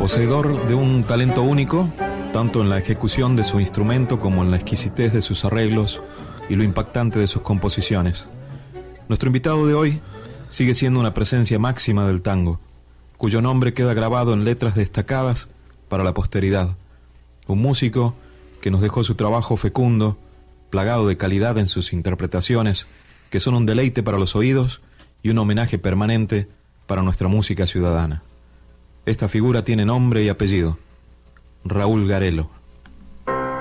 Poseedor de un talento único, tanto en la ejecución de su instrumento como en la exquisitez de sus arreglos y lo impactante de sus composiciones. Nuestro invitado de hoy sigue siendo una presencia máxima del tango, cuyo nombre queda grabado en letras destacadas para la posteridad. Un músico que nos dejó su trabajo fecundo, plagado de calidad en sus interpretaciones, que son un deleite para los oídos y un homenaje permanente para nuestra música ciudadana. Esta figura tiene nombre y apellido: Raúl Garelo.